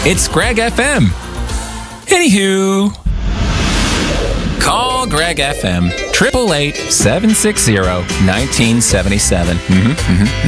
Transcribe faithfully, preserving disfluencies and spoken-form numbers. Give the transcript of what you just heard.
It's Greg F M. Anywho, call Greg F M, eight eight eight, seven six zero, one nine seven seven. Mm-hmm, mm-hmm.